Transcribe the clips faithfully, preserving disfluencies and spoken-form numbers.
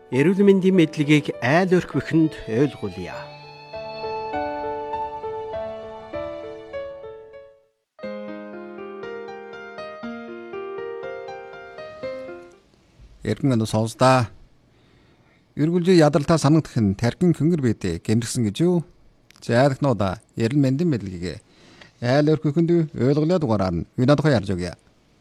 Эрүүл мэндийн мэдлэгийг айл өрхвөхөнд ойлгуулъя. Эргэн өнө сонсдаа. Эргүүлжээ ядаралтаа санагдах нь тархин хөнгөр бийдэ гэмтгсэн гэж юу? Зайлхнуудаа эрүүл мэндийн мэдлэгийг айл өрхвөхөнд ойлгуулъя дугаараар нь винадхой ярьж өгье.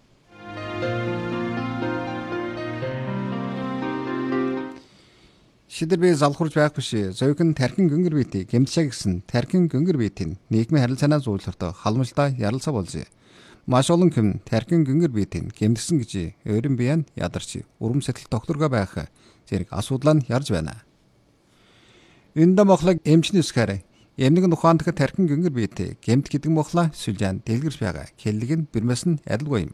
Шидэр би залхуурж байх биш. Зөөхөн тархин гөнгөр бийти гэмтшээ гэсэн тархин гөнгөр бийтийн нийгмийн харилцаанаа зөөлөртөө халамжлаа ярилцаа болж. Маш олон хүм тархин гөнгөр бийтийн гэмтсэн гэж өөрийн биеэн ядарч урам сэтгэл тогтворгоо байх зэрэг асуудлаа ярьж байна. Энд мохлог эмчний үсгээр эмнэг ухаанд тархин гөнгөр бийти гэмт гэдэг мохлоо сүлжаан дэлгэрч байгаа хэллэг нь бэрмэс нь адилгүй юм.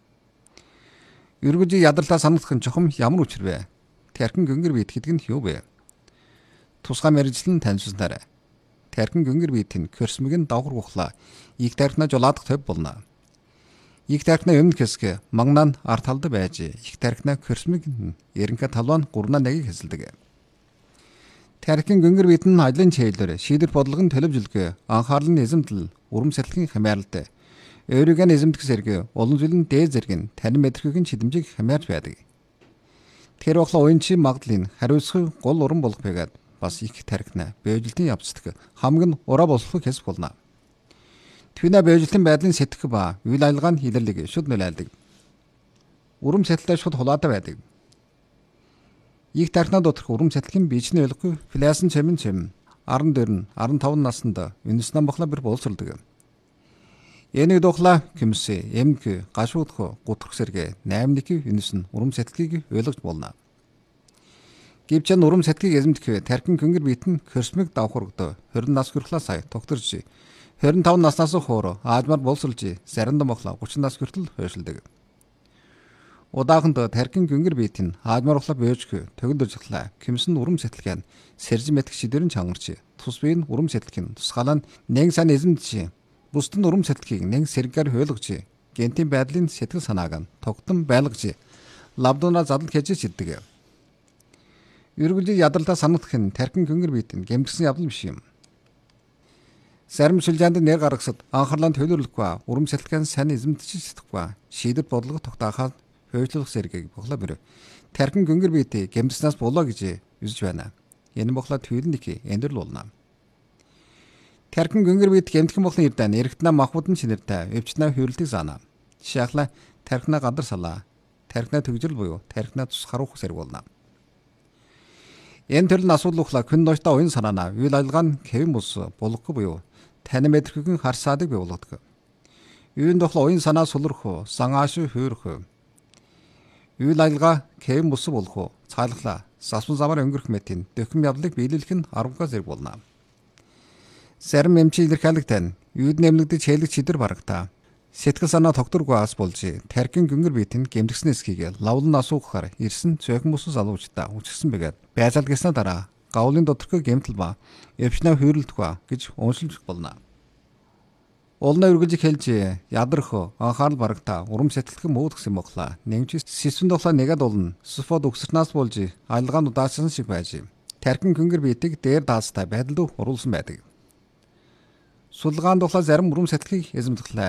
Эргүүлжээ ядаралтаа санагдах нь чухам ямар учир вэ? Тархин гөнгөр бийт гэдэг нь юу вэ? Тусгай мэргэжлэн танилцуулснаар тархин гөнгөр бийт нь көрсмөгийн давхар ухлаа их тархинаа жолоодох төв болно. Их тархинаа өмнө хэсэг магнаа арт талд байж их тархинаа көрсмөг ерөнхий талбай гурнаа нэгийг хэсэлдэг. Тархин гөнгөр бийт нь ажлын чиглэлээр шийдвэр бодлогын төлөвлөлгөө анхаарлын эзэмдэл урам сэтгэлийн хямралтай өөрийгөө эзэмдэх зэрэг олон зүйлийн дээд зэрэг нь танин мэдрэхүйн чидэмжийг хямаарч байдаг. Тэр бохлоо уянчийн магадлалын хариуцлага гол уран болох байгаад бас их тархинаа бэжлтийн явцдаг хамгийн ураа болох хэсэг болно. Түүнээ бэжлтийн байдлын сэтгэх ба үйл ажиллагааны хилэрлэг шууд нөлөөлдөг. Урам сэтгэлтэй шууд хулаатай байдаг. Их тархинаа доторх урам сэтгэлийн бичний ойлгохгүй флясын чимэн чим аран дөрн аран таван наснд үнэснэн бохлоо бэр боловсролдог. Энийг духлаа кимсэ эмг гашуудх гутрах сэргэ наймники үнэсэн урам сэтгэлийг ойлгож болно. Гэвч урам сэтгэлийг эзэмдэх тархин гөнгөр бийт нь хөрсмөг давхаргад хорин нас хүрэхлээ сая тогтворж хорин таван наснаас хойш аажмаар боловсролж заримдаа мохлоо гурван нас хүртэл хойшилдог. Удааханд тархин гөнгөр бийт нь аажмаар ухлаа бөөжх төгөлдөж захлаа кимсэн урам сэтгэлгэн сэрж мэдэх шидэрэн чангарч тус биеийн урам сэтгэлийн тусгаалаа нэг сан эзэмдэж бусдын урам сэтгэлийг нэг сэргээр хуйлгаж гентийн байдлын сэтгэл санааг нь тогтон байлгаж лавдуунаа задал хийж чиддэг. Эргүүлжээ ядаралтаа санагдах нь тархин гөнгөр бийт нь гэмтгсэн явдал биш юм. Зарим сүлжээнд нэр гаргасад анхаарлаа төлөвлөхгүй урам сэтгэлгэн сайн эзэмдэж чадахгүй шийдвэр бодлого тогтооход хойшлох зэргийг бохлоо бэр тархин гөнгөр бийт гэмтснээс болоо гэж үзэж байна. Энэ бохлоо төвлөнийг эндэрл болно. Тархин гөнгөр бийт гэмтхэн бохлын ирдэн эргэтнаа махбудан шинэртэй өвчнөө хөвөлдөг заана. Жишээлбэл тархинаа гадар салаа, тархинаа төгжрөл буюу тархинаа тус харуулах зэрэг болно. Энэ төрлийн асуудал ухлаа хүн нойтой уян санаанаа үйл ажиллагаа нь хэвэн бус болохгүй буюу танин мэдрэхүйн харсаадаг бий болгодог. Үүн дохлоо уян санаа сулрах, санааш хөөрөх. Үйл ажиллагаа хэвэн бус болох, цаалглаа, засван замаар өнгөрөх мэтийн дөхөм явдлыг биелүүлэх нь аргагүй зэрэг болно. Зарим эмчийн илэрхийлэгтэй үйд нэмлэгдэж хэлэг чидэр барагтаа сэтгэл санаа тогтворгүй ас болж тархин гөнгөр бийт нь гэмтгсэн эсхийг лавлан асуухаар ирсэн цөөхөн бүс залуучдаа үчгсэн байгаад байцаалгасны дараа гавлын доторх гэмтэл ба эвчнээ хөрөлдөх гэж уншилж болно. Олно үргэлж хэлж ядрах анхаарал барагтаа урам сэтгэлхэн мууд гэсэн боглаа. Нэмж сэсвэн доглоо нэгэд болно. Суфод өгсөрнаас болж айлгаан удаасан шиг байж тархин гөнгөр бийтийг дээр даастай байдалд оруулсан байдаг. Сулгаан тухлаа зарим урам сэтгэлийг эзэмдэглээ.